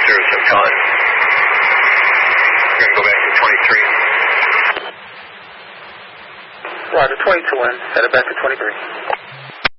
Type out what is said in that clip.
College. We're going to go back to 23. Roger, 22 in. Headed back to 23.